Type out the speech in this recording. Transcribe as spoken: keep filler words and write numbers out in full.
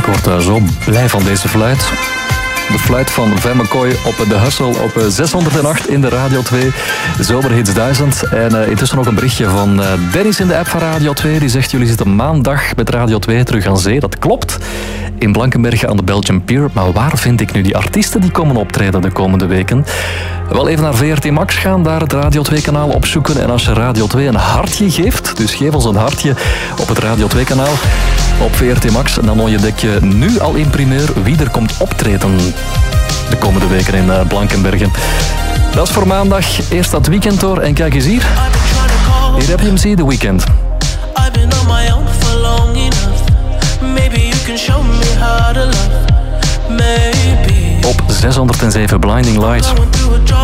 Ik word uh, zo blij van deze fluit. De fluit van Van McCoy op de Hustle op zeshonderdacht in de Radio twee. Zomerhits duizend. En uh, intussen ook een berichtje van uh, Dennis in de app van Radio twee. Die zegt, jullie zitten maandag met Radio twee terug aan zee. Dat klopt. In Blankenberge aan de Belgian Pier. Maar waar vind ik nu die artiesten die komen optreden de komende weken? Wel even naar V R T Max gaan, daar het Radio twee kanaal opzoeken. En als je Radio twee een hartje geeft, dus geef ons een hartje op het Radio twee kanaal op V R T Max. En dan ontdek je nu al in primeur wie er komt optreden de komende weken in uh, Blankenberge. Dat is voor maandag. Eerst dat weekend door. En kijk eens hier. Hier heb je hem zien, The Weeknd. Op zeshonderdzeven Blinding Lights.